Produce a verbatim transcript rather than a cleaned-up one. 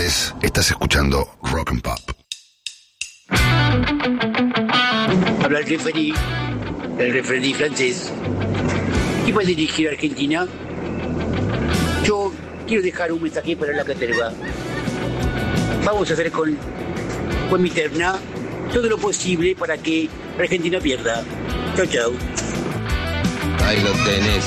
tardes. Estás escuchando Rock and Pop. Habla el referí, el referí francés. ¿Quién va a dirigir a Argentina? Yo quiero dejar un mensaje para la caterva. Vamos a hacer con, con mi terna todo lo posible para que Argentina pierda. Chau, chau. Ahí lo tenés.